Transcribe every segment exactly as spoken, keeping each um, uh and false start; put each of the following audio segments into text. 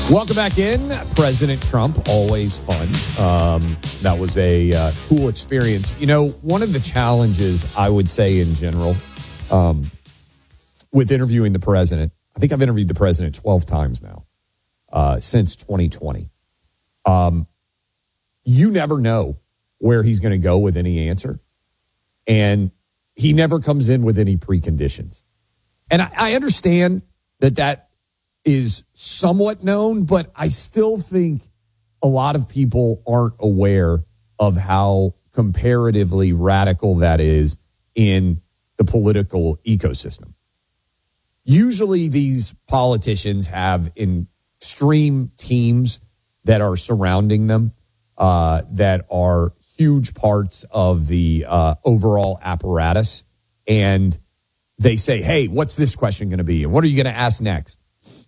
Welcome back in. President Trump, always fun. Um, that was a uh, cool experience. You know, one of the challenges I would say in general um, with interviewing the president, I think I've interviewed the president twelve times now uh, since twenty twenty. Um, you never know where he's going to go with any answer. And he never comes in with any preconditions. And I, I understand that that is somewhat known, but I still think a lot of people aren't aware of how comparatively radical that is in the political ecosystem. Usually these politicians have extreme teams that are surrounding them, uh, that are huge parts of the uh, overall apparatus. And they say, hey, what's this question going to be? And what are you going to ask next?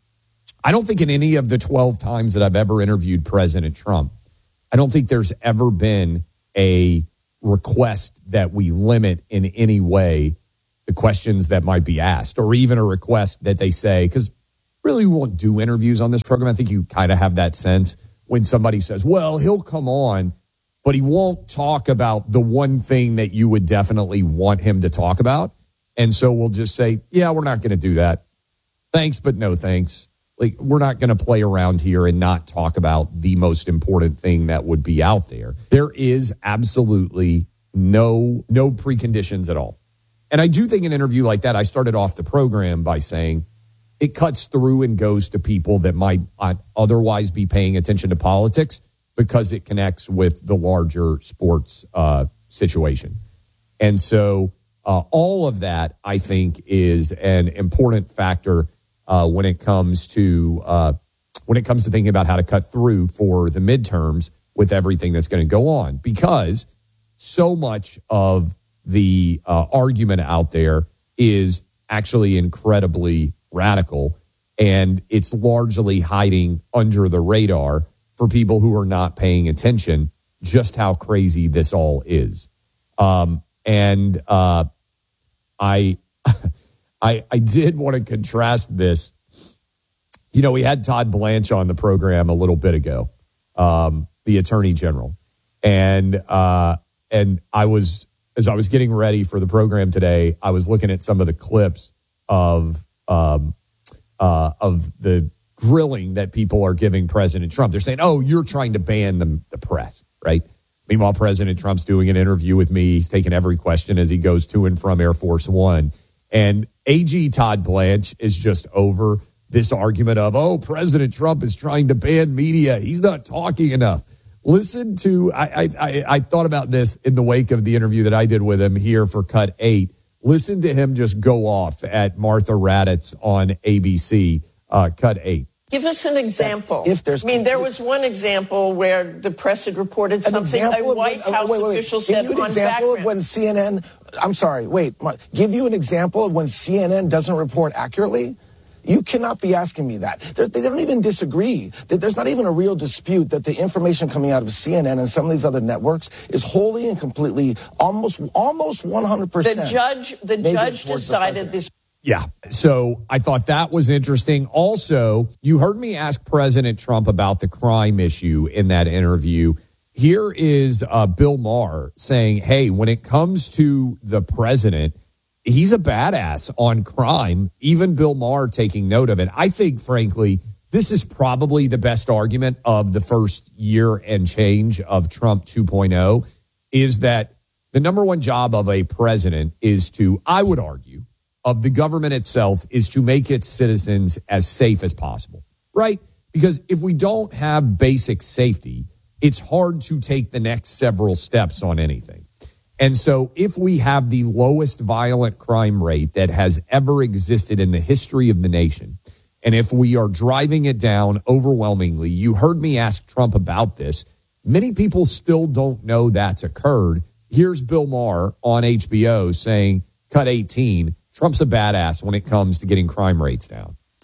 I don't think in any of the twelve times that I've ever interviewed President Trump, I don't think there's ever been a request that we limit in any way the questions that might be asked, or even a request that they say, because really we won't do interviews on this program. I think you kind of have that sense when somebody says, well, he'll come on, but he won't talk about the one thing that you would definitely want him to talk about. And so we'll just say, yeah, we're not going to do that. Thanks, but no thanks. Like, we're not going to play around here and not talk about the most important thing that would be out there. There is absolutely no no preconditions at all. And I do think an interview like that, I started off the program by saying it cuts through and goes to people that might not otherwise be paying attention to politics because it connects with the larger sports uh, situation. And so uh, all of that, I think, is an important factor Uh, when it comes to uh, when it comes to thinking about how to cut through for the midterms with everything that's going to go on, because so much of the uh, argument out there is actually incredibly radical, and it's largely hiding under the radar for people who are not paying attention just how crazy this all is. Um, and uh, I. I, I did want to contrast this. You know, we had Todd Blanche on the program a little bit ago, um, the Attorney General. And uh, and I was, as I was getting ready for the program today, I was looking at some of the clips of um, uh, of the grilling that people are giving President Trump. They're saying, oh, you're trying to ban the, the press, right? Meanwhile, President Trump's doing an interview with me. He's taking every question as he goes to and from Air Force One. And A G Todd Blanche is just over this argument of, oh, President Trump is trying to ban media. He's not talking enough. Listen to, I, I, I thought about this in the wake of the interview that I did with him here for Cut eight. Listen to him just go off at Martha Raddatz on A B C, uh, Cut eight. Give us an example. If there's, I mean, there was one example where the press had reported something a White when, House wait, wait, wait. official said on background. Give you an example of when C N N, I'm sorry, wait, give you an example of when C N N doesn't report accurately? You cannot be asking me that. They're, they don't even disagree. There's not even a real dispute that the information coming out of C N N and some of these other networks is wholly and completely, almost almost one hundred percent. The judge, the judge decided this. Yeah. So I thought that was interesting. Also, you heard me ask President Trump about the crime issue in that interview. Here is uh, Bill Maher saying, hey, when it comes to the president, he's a badass on crime. Even Bill Maher taking note of it. I think, frankly, this is probably the best argument of the first year and change of Trump two point oh, is that the number one job of a president is to, I would argue, of the government itself is to make its citizens as safe as possible, right? Because if we don't have basic safety, it's hard to take the next several steps on anything. And so if we have the lowest violent crime rate that has ever existed in the history of the nation, and if we are driving it down overwhelmingly, you heard me ask Trump about this. Many people still don't know that's occurred. Here's Bill Maher on H B O saying, Cut eighteen, Trump's a badass when it comes to getting crime rates down.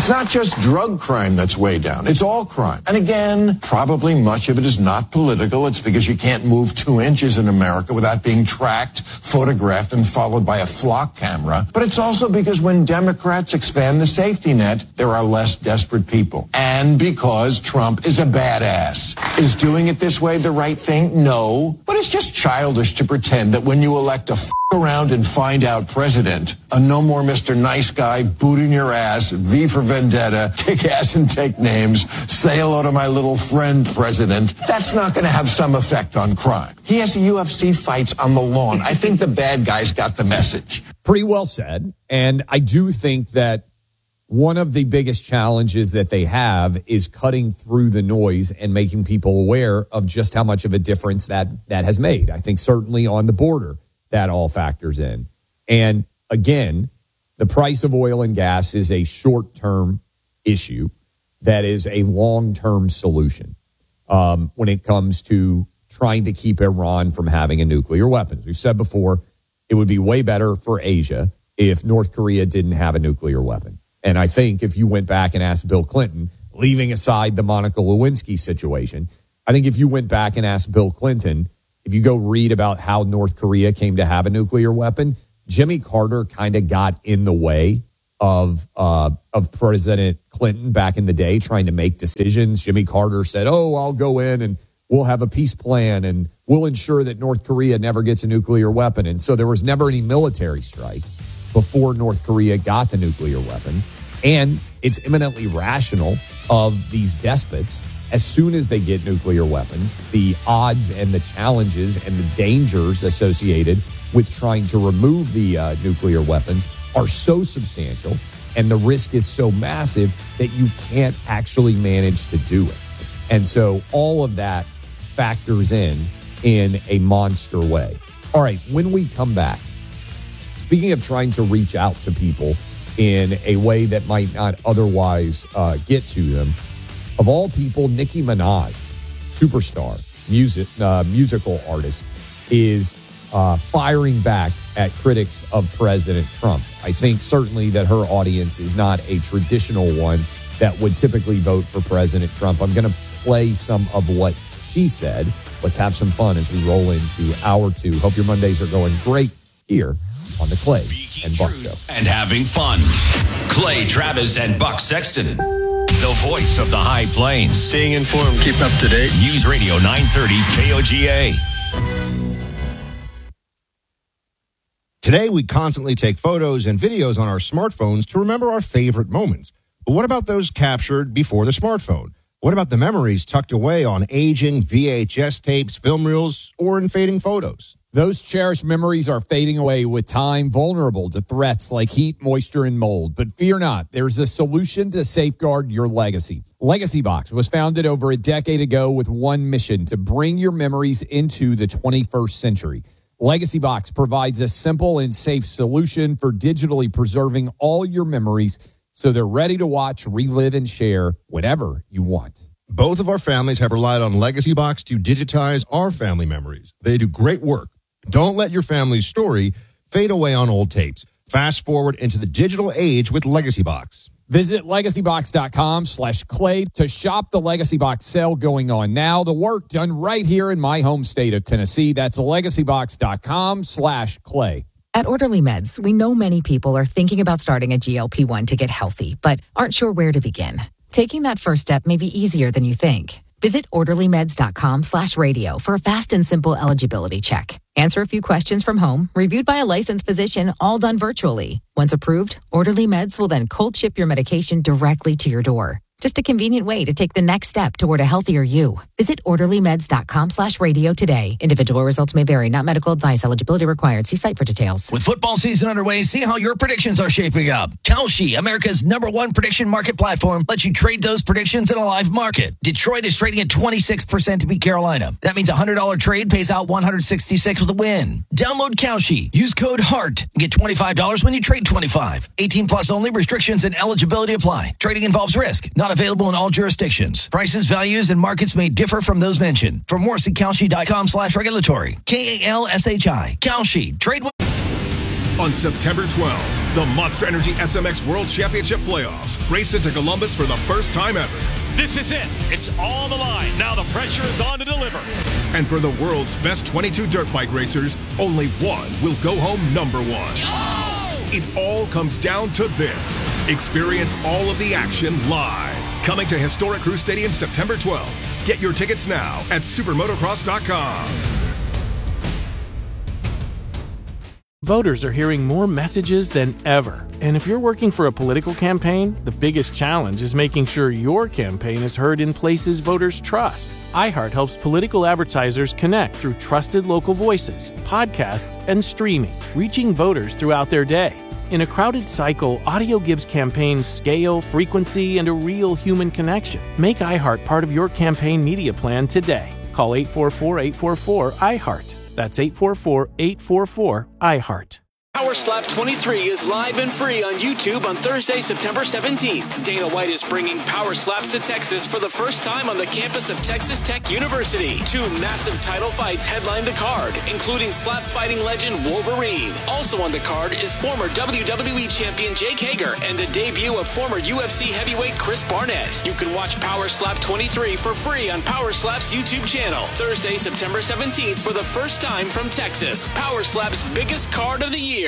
It's not just drug crime that's way down. It's all crime. And again, probably much of it is not political. It's because you can't move two inches in America without being tracked, photographed, and followed by a flock camera. But it's also because when Democrats expand the safety net, there are less desperate people. And because Trump is a badass. Is doing it this way the right thing? No. But it's just childish to pretend that when you elect a f- around and find out president, a no more Mister Nice Guy, boot in your ass, V for Vendetta, kick ass and take names, say hello to my little friend president, that's not going to have some effect on crime. He has U F C fights on the lawn. I think the bad guys got the message. Pretty well said. And I do think that one of the biggest challenges that they have is cutting through the noise and making people aware of just how much of a difference that that has made. I think certainly on the border, that all factors in. And again, the price of oil and gas is a short-term issue that is a long-term solution um, when it comes to trying to keep Iran from having a nuclear weapon. As we've said before, it would be way better for Asia if North Korea didn't have a nuclear weapon. And I think if you went back and asked Bill Clinton, leaving aside the Monica Lewinsky situation, I think if you went back and asked Bill Clinton, if you go read about how North Korea came to have a nuclear weapon, Jimmy Carter kind of got in the way of uh, of President Clinton back in the day trying to make decisions. Jimmy Carter said, oh, I'll go in and we'll have a peace plan and we'll ensure that North Korea never gets a nuclear weapon. And so there was never any military strike before North Korea got the nuclear weapons. And it's eminently rational of these despots, as soon as they get nuclear weapons, the odds and the challenges and the dangers associated with trying to remove the uh, nuclear weapons are so substantial and the risk is so massive that you can't actually manage to do it. And so all of that factors in in a monster way. All right, when we come back, speaking of trying to reach out to people in a way that might not otherwise uh, get to them, of all people, Nicki Minaj, superstar, music, uh, musical artist, is uh, firing back at critics of President Trump. I think certainly that her audience is not a traditional one that would typically vote for President Trump. I'm going to play some of what she said. Let's have some fun as we roll into hour two. Hope your Mondays are going great here on the Clay Speaking and Buck truth Show. And having fun. Clay Travis and Buck Sexton, the voice of the High Plains. Staying informed, keep up to date. News Radio nine thirty K O G A. Today, we constantly take photos and videos on our smartphones to remember our favorite moments. But what about those captured before the smartphone? What about the memories tucked away on aging V H S tapes, film reels, or in fading photos? Those cherished memories are fading away with time, vulnerable to threats like heat, moisture, and mold. But fear not, there's a solution to safeguard your legacy. Legacy Box was founded over a decade ago with one mission: to bring your memories into the twenty-first century. Legacy Box provides a simple and safe solution for digitally preserving all your memories so they're ready to watch, relive, and share whenever you want. Both of our families have relied on Legacy Box to digitize our family memories. They do great work. Don't let your family's story fade away on old tapes. Fast forward into the digital age with Legacy Box. Visit legacybox.com slash clay to shop the Legacy Box sale going on now. The work done right here in my home state of Tennessee. That's legacybox.com slash clay. At Orderly Meds, we know many people are thinking about starting a G L P one to get healthy, but aren't sure where to begin. Taking that first step may be easier than you think. Visit orderlymeds.com slash radio for a fast and simple eligibility check. Answer a few questions from home, reviewed by a licensed physician, all done virtually. Once approved, Orderly Meds will then cold ship your medication directly to your door. Just a convenient way to take the next step toward a healthier you. Visit orderlymeds.com slash radio today. Individual results may vary, not medical advice. Eligibility required. See site for details. With football season underway, see how your predictions are shaping up. Kalshi, America's number one prediction market platform, lets you trade those predictions in a live market. Detroit is trading at twenty-six percent to beat Carolina. That means a one hundred dollars trade pays out one hundred sixty-six with a win. Download Kalshi. Use code HEART. Get twenty-five dollars when you trade twenty-five. eighteen plus only. Restrictions and eligibility apply. Trading involves risk. Not available in all jurisdictions. Prices, values, and markets may differ from those mentioned. For more, see Kalshi.com slash regulatory. K A L S H I. Kalshi. Trade. On September twelfth, The Monster Energy S M X World Championship Playoffs. Race into Columbus for the first time ever. This is it. It's on the line. Now the pressure is on to deliver. And for the world's best twenty-two dirt bike racers, only one will go home number one. Oh! It all comes down to this. Experience all of the action live. Coming to historic Crew Stadium September twelfth. Get your tickets now at supermotocross dot com. Voters are hearing more messages than ever. And if you're working for a political campaign, the biggest challenge is making sure your campaign is heard in places voters trust. iHeart helps political advertisers connect through trusted local voices, podcasts, and streaming, reaching voters throughout their day. In a crowded cycle, audio gives campaigns scale, frequency, and a real human connection. Make iHeart part of your campaign media plan today. Call eight four four, eight four four, iHeart. That's eight four four, eight four four, iHeart. Power Slap twenty-three is live and free on YouTube on Thursday, September seventeenth. Dana White is bringing Power Slaps to Texas for the first time on the campus of Texas Tech University. Two massive title fights headline the card, including slap fighting legend Wolverine. Also on the card is former W W E champion Jake Hager and the debut of former U F C heavyweight Chris Barnett. You can watch Power Slap twenty-three for free on Power Slap's YouTube channel. Thursday, September seventeenth for the first time from Texas. Power Slap's biggest card of the year.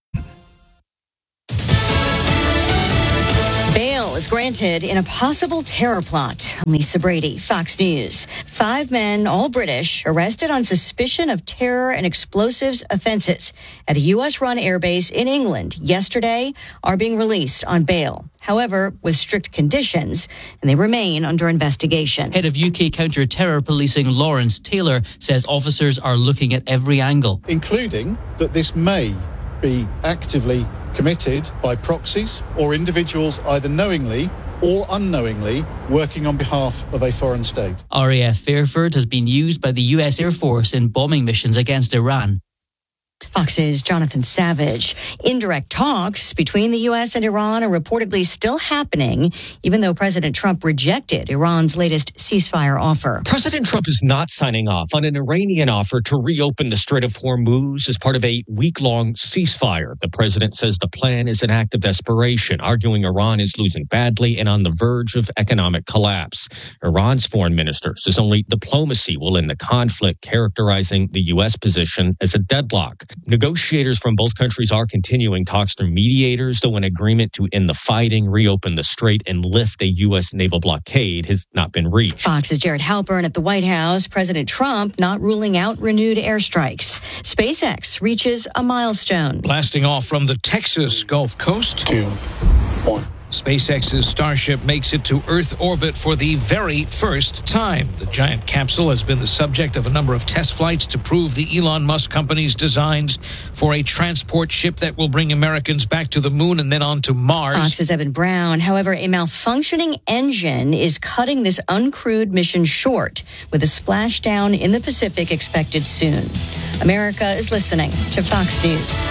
Bail is granted in a possible terror plot. Lisa Brady, Fox News. Five men, all British, arrested on suspicion of terror and explosives offenses at a U S-run airbase in England yesterday are being released on bail. However, with strict conditions, and they remain under investigation. Head of U K counter-terror policing Lawrence Taylor says officers are looking at every angle, including that this may be actively committed by proxies or individuals either knowingly or unknowingly working on behalf of a foreign state. R A F Fairford has been used by the U S Air Force in bombing missions against Iran. Fox's Jonathan Savage. Indirect talks between the U S and Iran are reportedly still happening, even though President Trump rejected Iran's latest ceasefire offer. President Trump is not signing off on an Iranian offer to reopen the Strait of Hormuz as part of a week-long ceasefire. The president says the plan is an act of desperation, arguing Iran is losing badly and on the verge of economic collapse. Iran's foreign minister says only diplomacy will end the conflict, characterizing the U S position as a deadlock. Negotiators from both countries are continuing talks through mediators, though an agreement to end the fighting, reopen the strait, and lift a U S naval blockade has not been reached. Fox's Jared Halpern at the White House. President Trump not ruling out renewed airstrikes. SpaceX reaches a milestone. Blasting off from the Texas Gulf Coast. Two, one. SpaceX's Starship makes it to Earth orbit for the very first time. The giant capsule has been the subject of a number of test flights to prove the Elon Musk company's designs for a transport ship that will bring Americans back to the moon and then on to Mars. Fox's Evan Brown. However, a malfunctioning engine is cutting this uncrewed mission short, with a splashdown in the Pacific expected soon. America is listening to Fox News.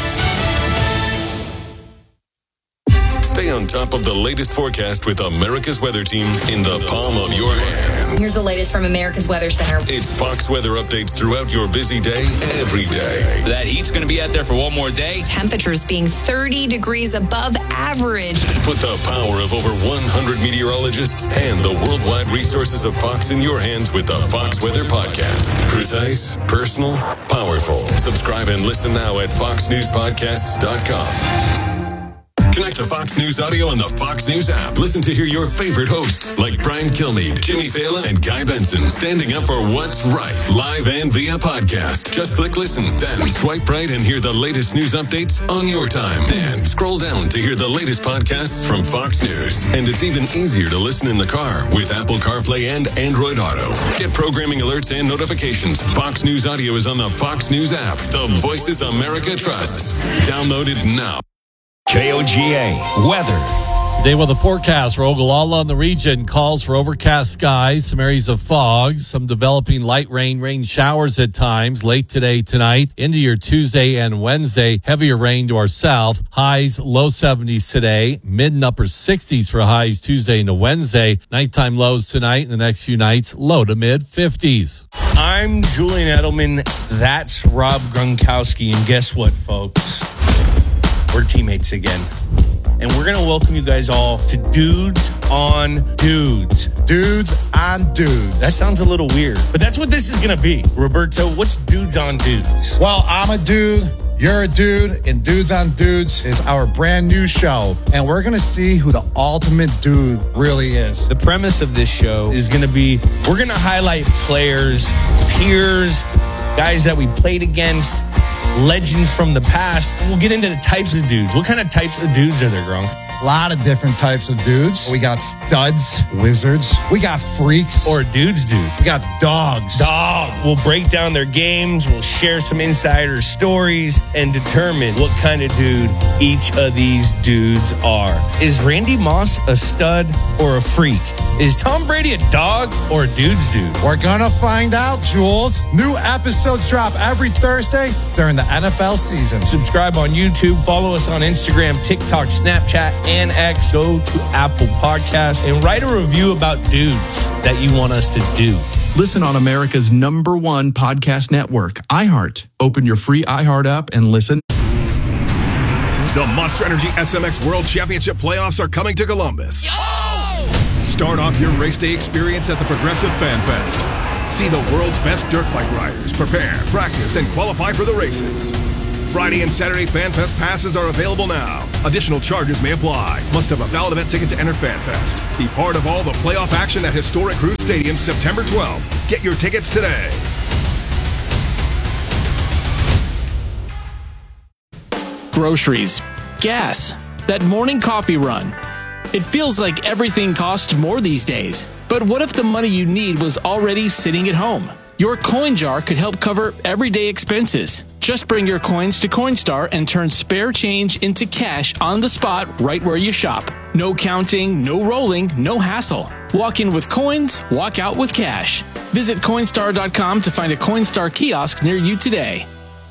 Stay on top of the latest forecast with America's Weather Team in the palm of your hands. Here's the latest from America's Weather Center. It's Fox weather updates throughout your busy day, every day. That heat's going to be out there for one more day. Temperatures being thirty degrees above average. Put the power of over one hundred meteorologists and the worldwide resources of Fox in your hands with the Fox Weather Podcast. Precise, personal, powerful. Subscribe and listen now at fox news podcasts dot com. Connect to Fox News Audio on the Fox News app. Listen to hear your favorite hosts like Brian Kilmeade, Jimmy Fallon, and Guy Benson standing up for what's right, live and via podcast. Just click listen, then swipe right and hear the latest news updates on your time. And scroll down to hear the latest podcasts from Fox News. And it's even easier to listen in the car with Apple CarPlay and Android Auto. Get programming alerts and notifications. Fox News Audio is on the Fox News app. The voices America trusts. Download it now. K O G A weather. Today with the forecast for Ogallala and the region calls for overcast skies, some areas of fog, some developing light rain, rain showers at times late today, tonight, into your Tuesday and Wednesday. Heavier rain to our south. Highs low seventies today, mid and upper sixties for highs Tuesday into Wednesday. Nighttime lows tonight and the next few nights low to mid fifties. I'm Julian Edelman. That's Rob Gronkowski. And guess what, folks? we're teammates again. And we're going to welcome you guys all to Dudes on Dudes. Dudes on Dudes. That sounds a little weird, but that's what this is going to be. Roberto, what's Dudes on Dudes? Well, I'm a dude. You're a dude, and Dudes on Dudes is our brand new show, and we're going to see who the ultimate dude really is. The premise of this show is going to be, we're going to highlight players, peers, guys that we played against, legends from the past. We'll get into the types of dudes. What kind of types of dudes are there, Gronk? A lot of different types of dudes. We got studs, wizards. We got freaks. Or dudes, dude. We got dogs. Dog. We'll break down their games. We'll share some insider stories and determine what kind of dude each of these dudes are. Is Randy Moss a stud or a freak? Is Tom Brady a dog or a dude's dude? We're gonna find out, Jules. New episodes drop every Thursday during the N F L season. Subscribe on YouTube. Follow us on Instagram, TikTok, Snapchat, and X. Go to Apple Podcasts and write a review about dudes that you want us to do. Listen on America's number one podcast network, iHeart. Open your free iHeart app and listen. The Monster Energy S M X World Championship playoffs are coming to Columbus. Yo! Start off your race day experience at the Progressive Fan Fest. See the world's best dirt bike riders prepare, practice, and qualify for the races. Friday and Saturday Fan Fest passes are available now. Additional charges may apply. Must have a valid event ticket to enter Fan Fest. Be part of all the playoff action at historic Cruise Stadium September twelfth. Get your tickets today. Groceries, gas, that morning coffee run. It feels like everything costs more these days. But what if the money you need was already sitting at home? Your coin jar could help cover everyday expenses. Just bring your coins to Coinstar and turn spare change into cash on the spot right where you shop. No counting, no rolling, no hassle. Walk in with coins, walk out with cash. Visit Coinstar dot com to find a Coinstar kiosk near you today.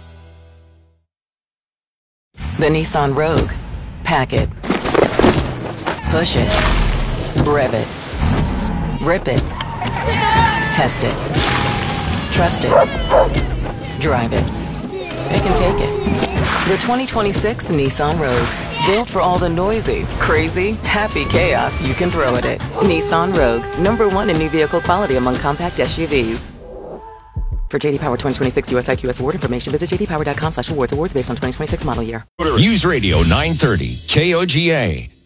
The Nissan Rogue. Pack it. Push it. Rev it. Rip it. Test it. Trust it. Drive it. It can take it. The twenty twenty-six Nissan Rogue. Built for all the noisy, crazy, happy chaos you can throw at it. Nissan Rogue. Number one in new vehicle quality among compact S U Vs. For J D Power twenty twenty-six U S I Q S award information, visit j d power dot com slash awards. Awards based on twenty twenty-six model year. News Radio nine thirty, K O G A.